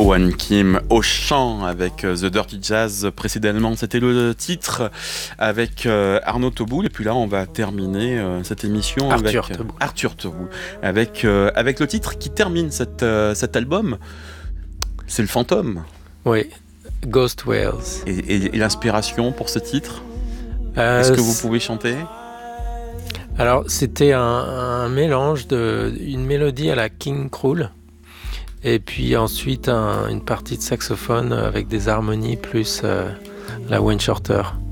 Rowan Kim au chant avec The Dirty Jazz. Précédemment, c'était le titre avec Arnaud Tauboul. Et puis là, on va terminer cette émission avec Arthur Tauboul. Avec le titre qui termine cet album. C'est le fantôme. Oui, Ghost Whales. Et l'inspiration pour ce titre, est-ce que vous pouvez chanter ? Alors, c'était un mélange d'une mélodie à la King Krul. Et puis ensuite une partie de saxophone avec des harmonies plus la Wayne Shorter.